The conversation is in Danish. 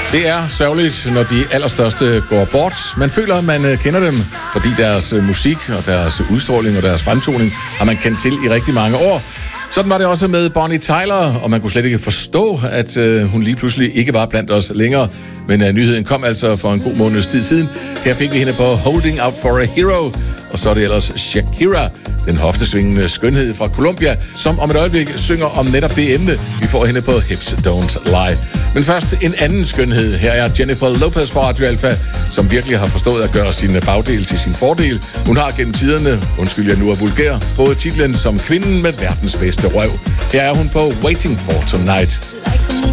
Det er sørgeligt, når de allerstørste går bort. Man føler, at man kender dem, fordi deres musik og deres udstråling og deres fremtoning har man kendt til i rigtig mange år. Sådan var det også med Bonnie Tyler, og man kunne slet ikke forstå, at hun lige pludselig ikke var blandt os længere. Men nyheden kom altså for en god måneds tid siden. Her fik vi hende på Holding Out for a Hero, og så er det ellers Shakira, den hoftesvingende skønhed fra Colombia, som om et øjeblik synger om netop det emne. Vi får hende på Hips Don't Lie. Men først en anden skønhed. Her er Jennifer Lopez på Radio Alpha, som virkelig har forstået at gøre sin bagdel til sin fordel. Hun har gennem tiderne, undskyld jeg nu er vulgær, fået titlen som kvinden med verdens bedste røv. Her er hun på Waiting for Tonight.